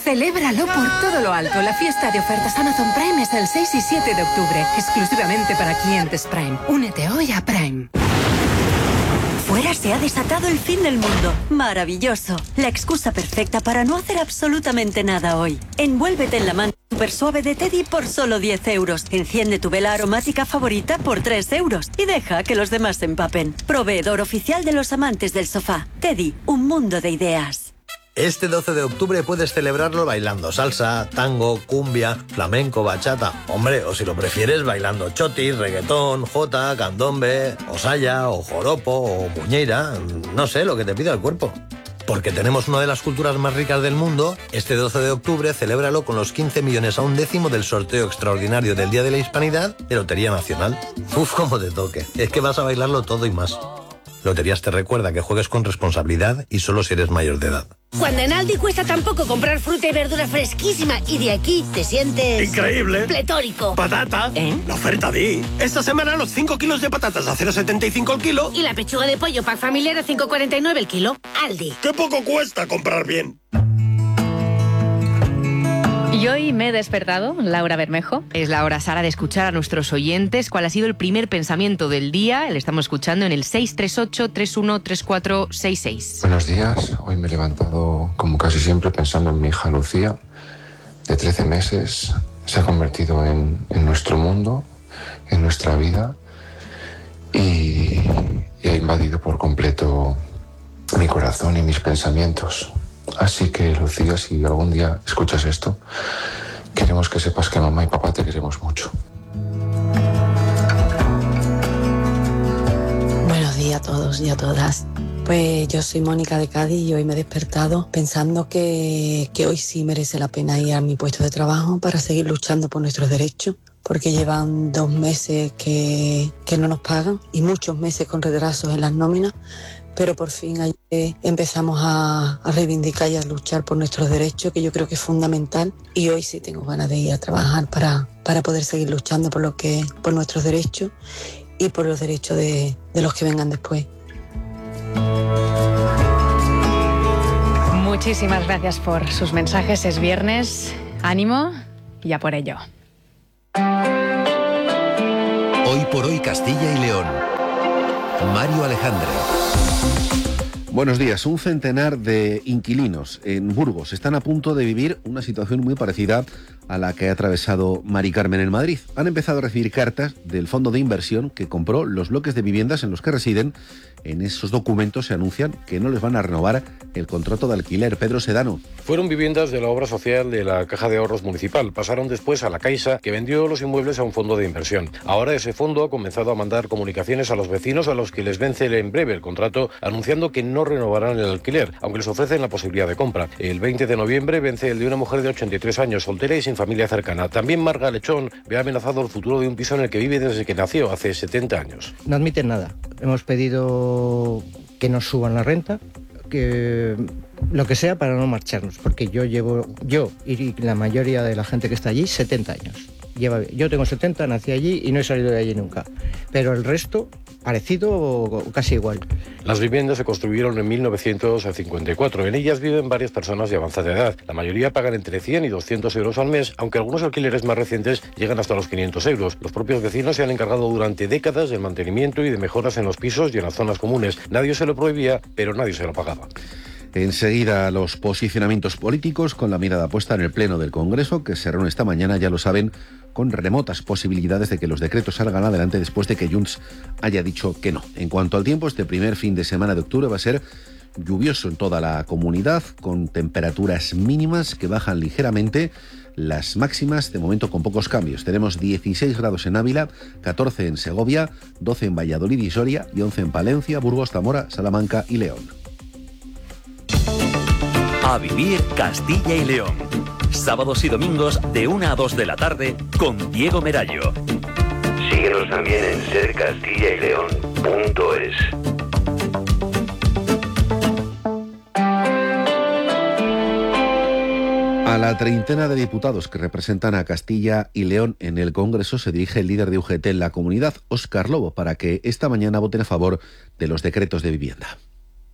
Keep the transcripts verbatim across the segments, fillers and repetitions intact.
Celébralo por todo lo alto. La fiesta de ofertas Amazon Prime es el seis y siete de octubre, exclusivamente para clientes Prime. Únete hoy a Prime. Fuera se ha desatado el fin del mundo. Maravilloso. La excusa perfecta para no hacer absolutamente nada hoy. Envuélvete en la manta super suave de Teddy por solo diez euros. Enciende tu vela aromática favorita por tres euros. Y deja que los demás se empapen. Proveedor oficial de los amantes del sofá. Teddy, un mundo de ideas. Este doce de octubre puedes celebrarlo bailando salsa, tango, cumbia, flamenco, bachata. Hombre, o si lo prefieres, bailando chotis, reggaetón, jota, candombe, o saya, o joropo, o muñeira. No sé, lo que te pida el cuerpo. Porque tenemos una de las culturas más ricas del mundo, este doce de octubre celébralo con los quince millones a un décimo del sorteo extraordinario del Día de la Hispanidad de Lotería Nacional. Uf, cómo te toque. Es que vas a bailarlo todo y más. Loterías te recuerda que juegues con responsabilidad y solo si eres mayor de edad. Cuando en Aldi cuesta tan poco comprar fruta y verdura fresquísima y de aquí te sientes... ¡increíble! ¡Pletórico! ¡Patata! ¿Eh? La oferta di. Esta semana los cinco kilos de patatas a cero coma setenta y cinco el kilo. Y la pechuga de pollo pack familiar a cinco coma cuarenta y nueve el kilo. Aldi. ¡Qué poco cuesta comprar bien! Y hoy me he despertado, Laura Bermejo. Es la hora, Sara, de escuchar a nuestros oyentes cuál ha sido el primer pensamiento del día. Le estamos escuchando en el seis tres ocho, tres uno tres cuatro seis seis. Buenos días. Hoy me he levantado, como casi siempre, pensando en mi hija Lucía, de trece meses. Se ha convertido en, en nuestro mundo, en nuestra vida, y, y ha invadido por completo mi corazón y mis pensamientos. Así que, Lucía, si algún día escuchas esto, queremos que sepas que mamá y papá te queremos mucho. Buenos días a todos y a todas. Pues yo soy Mónica de Cádiz y hoy me he despertado pensando que, que hoy sí merece la pena ir a mi puesto de trabajo para seguir luchando por nuestros derechos, porque llevan dos meses que, que no nos pagan y muchos meses con retrasos en las nóminas. Pero por fin ayer empezamos a, a reivindicar y a luchar por nuestros derechos, que yo creo que es fundamental. Y hoy sí tengo ganas de ir a trabajar para, para poder seguir luchando por, lo que, por nuestros derechos y por los derechos de, de los que vengan después. Muchísimas gracias por sus mensajes. Es viernes. Ánimo y a por ello. Hoy por hoy Castilla y León. Mario Alejandre. Buenos días. Un centenar de inquilinos en Burgos están a punto de vivir una situación muy parecida a la que ha atravesado Mari Carmen en Madrid. Han empezado a recibir cartas del fondo de inversión que compró los bloques de viviendas en los que residen. En esos documentos se anuncian que no les van a renovar el contrato de alquiler. Pedro Sedano. Fueron viviendas de la obra social de la Caja de Ahorros Municipal. Pasaron después a la Caixa, que vendió los inmuebles a un fondo de inversión. Ahora ese fondo ha comenzado a mandar comunicaciones a los vecinos a los que les vence en breve el contrato, anunciando que no renovarán el alquiler, aunque les ofrecen la posibilidad de compra. El veinte de noviembre vence el de una mujer de ochenta y tres años, soltera y sin familia cercana. También Marga Lechón ve amenazado el futuro de un piso en el que vive desde que nació, hace setenta años. No admiten nada. Hemos pedido que nos suban la renta, que lo que sea para no marcharnos, porque yo llevo, yo y la mayoría de la gente que está allí, setenta años. Lleva, yo tengo setenta, nací allí y no he salido de allí nunca. Pero el resto, parecido o casi igual. Las viviendas se construyeron en mil novecientos cincuenta y cuatro. En ellas viven varias personas de avanzada edad. La mayoría pagan entre cien y doscientos euros al mes, aunque algunos alquileres más recientes llegan hasta los quinientos euros. Los propios vecinos se han encargado durante décadas del mantenimiento y de mejoras en los pisos y en las zonas comunes. Nadie se lo prohibía, pero nadie se lo pagaba. Enseguida los posicionamientos políticos con la mirada puesta en el Pleno del Congreso, que se reúne esta mañana, ya lo saben, con remotas posibilidades de que los decretos salgan adelante después de que Junts haya dicho que no. En cuanto al tiempo, este primer fin de semana de octubre va a ser lluvioso en toda la comunidad, con temperaturas mínimas que bajan ligeramente. Las máximas, de momento, con pocos cambios. Tenemos dieciséis grados en Ávila, catorce en Segovia, doce en Valladolid y Soria y once en Palencia, Burgos, Zamora, Salamanca y León. A vivir Castilla y León. Sábados y domingos de una a dos de la tarde con Diego Merallo. Síguenos también en ser castilla y león punto es. A la treintena de diputados que representan a Castilla y León en el Congreso se dirige el líder de U G T en la comunidad, Óscar Lobo, para que esta mañana voten a favor de los decretos de vivienda.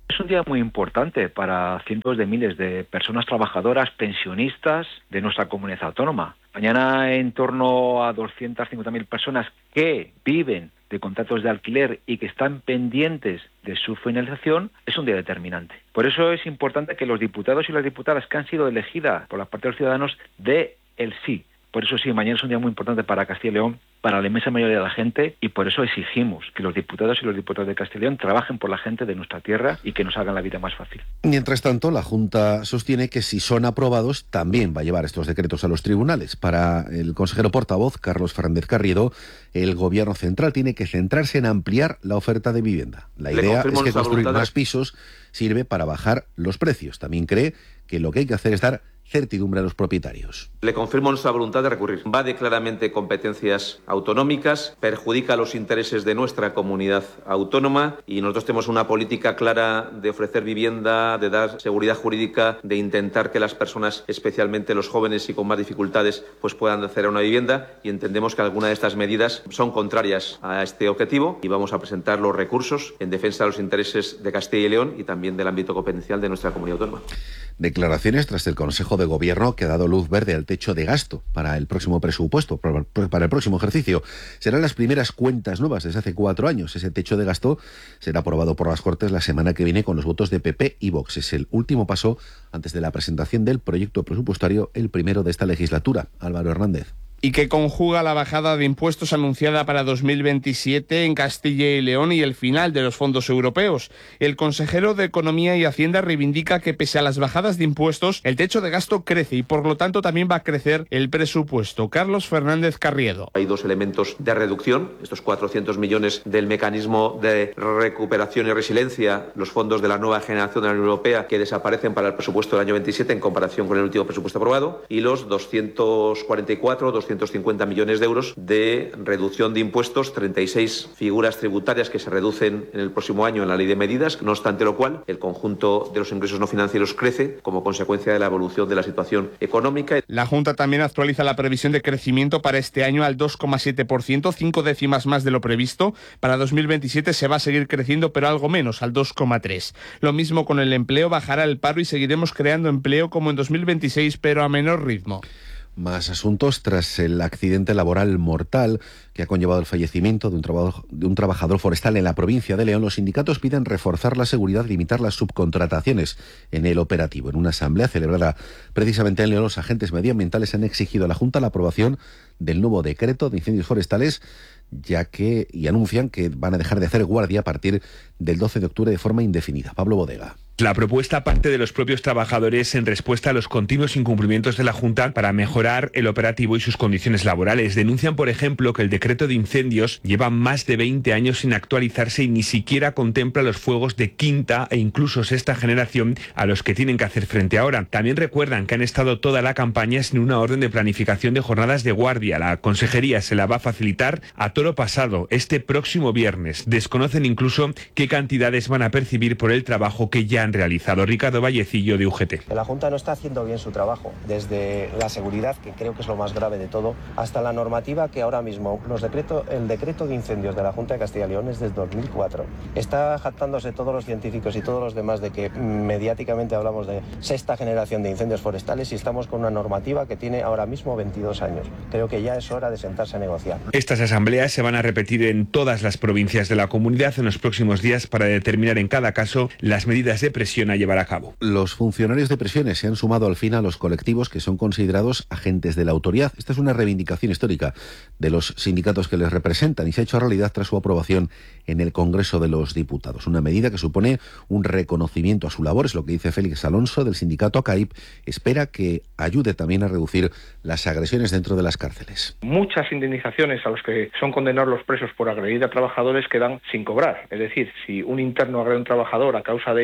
Es un día muy importante para cientos de miles de personas trabajadoras, pensionistas de nuestra comunidad autónoma. Mañana en torno a doscientas cincuenta mil personas que viven de contratos de alquiler y que están pendientes de su finalización, es un día determinante. Por eso es importante que los diputados y las diputadas que han sido elegidas por la parte de los ciudadanos dé el sí. Por eso sí, mañana es un día muy importante para Castilla y León, para la inmensa mayoría de la gente, y por eso exigimos que los diputados y los diputados de Castilla y León trabajen por la gente de nuestra tierra y que nos hagan la vida más fácil. Mientras tanto, la Junta sostiene que si son aprobados, también va a llevar estos decretos a los tribunales. Para el consejero portavoz, Carlos Fernández Carriedo, el Gobierno central tiene que centrarse en ampliar la oferta de vivienda. La idea es que construir más pisos sirve para bajar los precios. También cree que lo que hay que hacer es dar certidumbre a los propietarios. Le confirmo nuestra voluntad de recurrir. Invade claramente competencias autonómicas, perjudica los intereses de nuestra comunidad autónoma y nosotros tenemos una política clara de ofrecer vivienda, de dar seguridad jurídica, de intentar que las personas, especialmente los jóvenes y con más dificultades, pues puedan acceder a una vivienda, y entendemos que algunas de estas medidas son contrarias a este objetivo y vamos a presentar los recursos en defensa de los intereses de Castilla y León y también del ámbito competencial de nuestra comunidad autónoma. Declaraciones tras el Consejo de Gobierno que ha dado luz verde al techo de gasto para el próximo presupuesto, para el próximo ejercicio. Serán las primeras cuentas nuevas desde hace cuatro años. Ese techo de gasto será aprobado por las Cortes la semana que viene con los votos de P P y Vox. Es el último paso antes de la presentación del proyecto presupuestario, el primero de esta legislatura. Álvaro Hernández. Y que conjuga la bajada de impuestos anunciada para dos mil veintisiete en Castilla y León y el final de los fondos europeos. El consejero de Economía y Hacienda reivindica que pese a las bajadas de impuestos, el techo de gasto crece y por lo tanto también va a crecer el presupuesto. Carlos Fernández Carriedo. Hay dos elementos de reducción, estos cuatrocientos millones del mecanismo de recuperación y resiliencia, los fondos de la nueva generación de la Unión Europea que desaparecen para el presupuesto del año veintisiete en comparación con el último presupuesto aprobado, y los doscientos cuarenta y cuatro, doscientos cincuenta millones de euros de reducción de impuestos, treinta y seis figuras tributarias que se reducen en el próximo año en la ley de medidas, no obstante lo cual el conjunto de los ingresos no financieros crece como consecuencia de la evolución de la situación económica. La Junta también actualiza la previsión de crecimiento para este año al dos coma siete por ciento, cinco décimas más de lo previsto. Para dos mil veintisiete se va a seguir creciendo, pero algo menos, al dos coma tres. Lo mismo con el empleo, bajará el paro y seguiremos creando empleo como en dos mil veintiséis, pero a menor ritmo. Más asuntos tras el accidente laboral mortal que ha conllevado el fallecimiento de un, traba- de un trabajador forestal en la provincia de León. Los sindicatos piden reforzar la seguridad y limitar las subcontrataciones en el operativo. En una asamblea celebrada precisamente en León, los agentes medioambientales han exigido a la Junta la aprobación del nuevo decreto de incendios forestales, ya que y anuncian que van a dejar de hacer guardia a partir del doce de octubre de forma indefinida. Pablo Bodega. La propuesta parte de los propios trabajadores en respuesta a los continuos incumplimientos de la Junta para mejorar el operativo y sus condiciones laborales. Denuncian, por ejemplo, que el decreto de incendios lleva más de veinte años sin actualizarse y ni siquiera contempla los fuegos de quinta e incluso sexta generación a los que tienen que hacer frente ahora. También recuerdan que han estado toda la campaña sin una orden de planificación de jornadas de guardia. La consejería se la va a facilitar a toro pasado este próximo viernes. Desconocen incluso qué cantidades van a percibir por el trabajo que ya han realizado. Ricardo Vallecillo, de U G T. La Junta no está haciendo bien su trabajo, desde la seguridad, que creo que es lo más grave de todo, hasta la normativa que ahora mismo, los decretos, el decreto de incendios de la Junta de Castilla y León es desde dos mil cuatro. Está jactándose todos los científicos y todos los demás de que mediáticamente hablamos de sexta generación de incendios forestales y estamos con una normativa que tiene ahora mismo veintidós años. Creo que ya es hora de sentarse a negociar. Estas asambleas se van a repetir en todas las provincias de la comunidad en los próximos días para determinar en cada caso las medidas de presión a llevar a cabo. Los funcionarios de prisiones se han sumado al fin a los colectivos que son considerados agentes de la autoridad. Esta es una reivindicación histórica de los sindicatos que les representan y se ha hecho realidad tras su aprobación en el Congreso de los Diputados. Una medida que supone un reconocimiento a su labor, es lo que dice Félix Alonso del sindicato ACAIP. Espera que ayude también a reducir las agresiones dentro de las cárceles. Muchas indemnizaciones a los que son condenados los presos por agredir a trabajadores quedan sin cobrar. Es decir, si un interno agrede a un trabajador, a causa de ello hay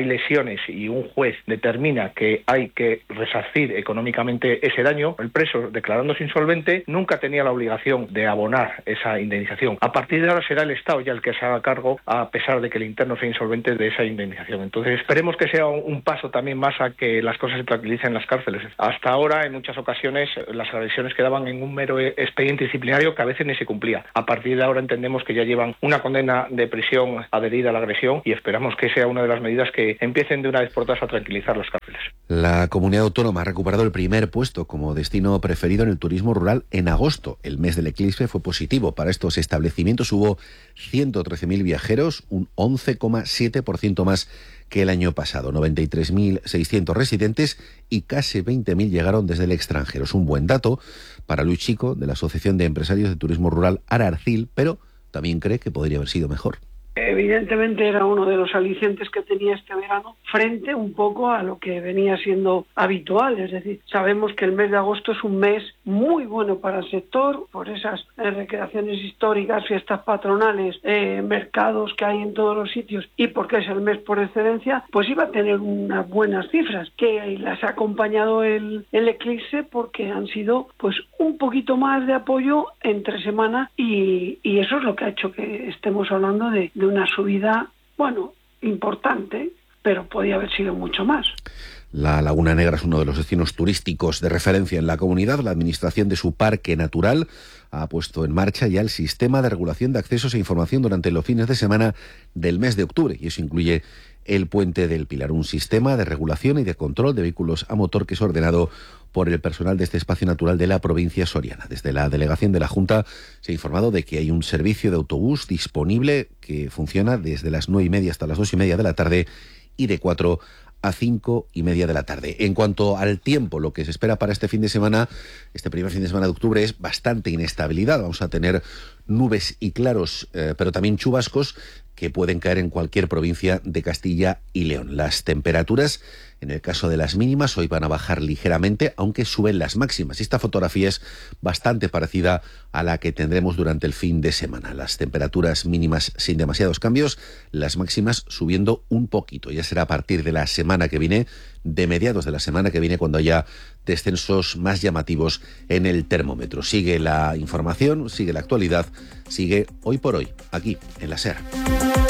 hay lesiones y un juez determina que hay que resarcir económicamente ese daño, el preso, declarándose insolvente, nunca tenía la obligación de abonar esa indemnización. A partir de ahora será el Estado ya el que se haga cargo, a pesar de que el interno sea insolvente, de esa indemnización. Entonces esperemos que sea un paso también más a que las cosas se tranquilicen en las cárceles. Hasta ahora, en muchas ocasiones, las agresiones quedaban en un mero expediente disciplinario que a veces ni se cumplía. A partir de ahora entendemos que ya llevan una condena de prisión adherida a la agresión y esperamos que sea una de las medidas que empiecen de una vez por todas a tranquilizar las cárceles. La comunidad autónoma ha recuperado el primer puesto como destino preferido en el turismo rural en agosto. El mes del eclipse fue positivo. Para estos establecimientos hubo ciento trece mil viajeros, un once coma siete por ciento más que el año pasado. noventa y tres mil seiscientos residentes y casi veinte mil llegaron desde el extranjero. Es un buen dato para Luis Chico, de la Asociación de Empresarios de Turismo Rural Ararcil, pero también cree que podría haber sido mejor. Evidentemente era uno de los alicientes que tenía este verano frente un poco a lo que venía siendo habitual. Es decir, sabemos que el mes de agosto es un mes muy bueno para el sector por esas eh, recreaciones históricas, fiestas patronales, eh, mercados que hay en todos los sitios y porque es el mes por excelencia, pues iba a tener unas buenas cifras que las ha acompañado el, el eclipse porque han sido pues un poquito más de apoyo entre semana y, y eso es lo que ha hecho que estemos hablando de, de una subida, bueno, importante, pero podía haber sido mucho más. La Laguna Negra es uno de los destinos turísticos de referencia en la comunidad. La administración de su parque natural ha puesto en marcha ya el sistema de regulación de accesos e información durante los fines de semana del mes de octubre, y eso incluye el Puente del Pilar, un sistema de regulación y de control de vehículos a motor que es ordenado por el personal de este espacio natural de la provincia soriana. Desde la delegación de la Junta se ha informado de que hay un servicio de autobús disponible que funciona desde las nueve y media hasta las dos y media de la tarde y de cuatro a cinco y media de la tarde. En cuanto al tiempo, lo que se espera para este fin de semana, este primer fin de semana de octubre, es bastante inestabilidad. Vamos a tener nubes y claros, eh, pero también chubascos que pueden caer en cualquier provincia de Castilla y León. Las temperaturas, en el caso de las mínimas, hoy van a bajar ligeramente, aunque suben las máximas. Esta fotografía es bastante parecida a la que tendremos durante el fin de semana. Las temperaturas mínimas sin demasiados cambios, las máximas subiendo un poquito. Ya será a partir de la semana que viene, de mediados de la semana que viene, cuando haya descensos más llamativos en el termómetro. Sigue la información, sigue la actualidad, sigue Hoy por Hoy, aquí en la SER.